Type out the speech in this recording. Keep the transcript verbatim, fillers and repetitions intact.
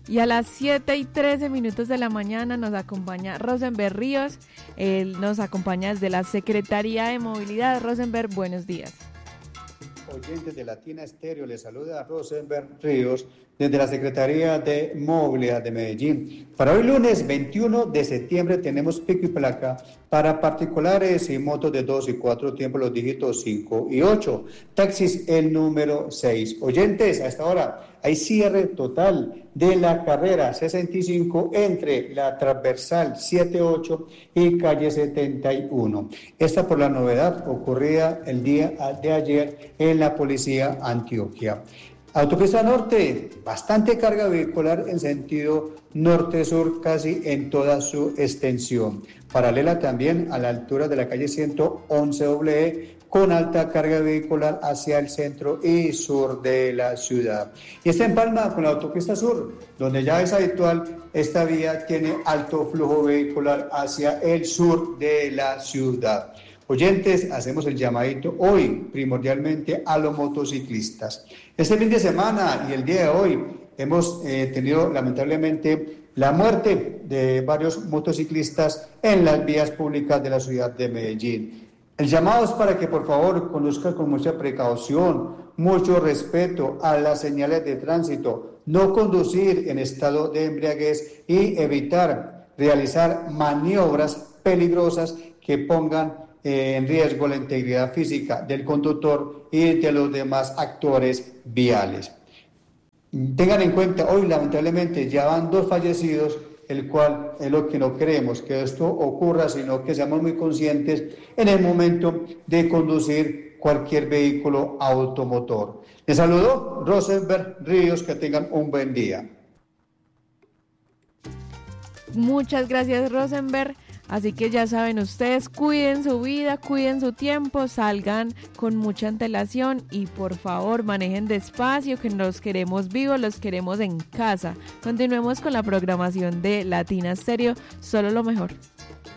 Y a las siete y trece minutos de la mañana nos acompaña Rosenberg Ríos. Él nos acompaña desde la Secretaría de Movilidad. Rosenberg, buenos días. Oyentes de Latina Estéreo, les saluda Rosenberg Ríos desde la Secretaría de Movilidad de Medellín. Para hoy lunes veintiuno de septiembre tenemos pico y placa para particulares y motos de dos y cuatro tiempos, los dígitos cinco y ocho. Taxis el número seis. Oyentes, a esta hora hay cierre total de la carrera sesenta y cinco entre la transversal setenta y ocho y calle setenta y uno. Esta por la novedad ocurrida el día de ayer en la Policía Antioquia. Autopista Norte, bastante carga vehicular en sentido norte-sur casi en toda su extensión. Paralela también a la altura de la calle ciento once doble E, con alta carga vehicular hacia el centro y sur de la ciudad. Y está en Palma con la autopista sur, donde ya es habitual, esta vía tiene alto flujo vehicular hacia el sur de la ciudad. Oyentes, hacemos el llamadito hoy primordialmente a los motociclistas. Este fin de semana y el día de hoy hemos eh, tenido lamentablemente la muerte de varios motociclistas en las vías públicas de la ciudad de Medellín. El llamado es para que por favor conduzcan con mucha precaución, mucho respeto a las señales de tránsito, no conducir en estado de embriaguez y evitar realizar maniobras peligrosas que pongan en riesgo la integridad física del conductor y de los demás actores viales. Tengan en cuenta, hoy lamentablemente ya van dos fallecidos, el cual es lo que no queremos, que esto ocurra, sino que seamos muy conscientes en el momento de conducir cualquier vehículo automotor. Les saludo Rosenberg Ríos, que tengan un buen día. Muchas gracias, Rosenberg. Así que ya saben ustedes, cuiden su vida, cuiden su tiempo, salgan con mucha antelación y por favor manejen despacio, que los queremos vivos, los queremos en casa. Continuemos con la programación de Latina Stereo, solo lo mejor.